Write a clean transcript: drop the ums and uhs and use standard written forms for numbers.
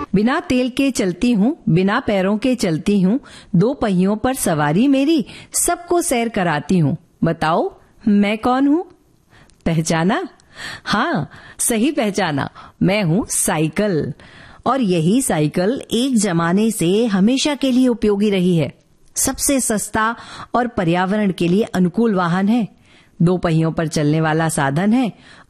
बिना तेल के चलती हूँ, बिना पैरों के चलती हूँ, 2 पहियों पर सवारी मेरी, सबको सैर कराती हूँ। बताओ मैं कौन हूँ? पहचाना? हाँ, सही पहचाना, मैं हूँ साइकिल। और यही साइकिल एक जमाने से हमेशा के लिए उपयोगी रही है। सबसे सस्ता और पर्यावरण के लिए अनुकूल वाहन है, 2 पहियों पर चलने वाला साधन है